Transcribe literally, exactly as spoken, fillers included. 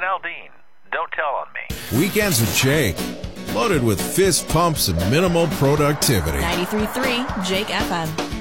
Dean. Don't tell on me. Weekends with Jake. Loaded with fist pumps and minimal productivity. ninety-three point three Jake F M.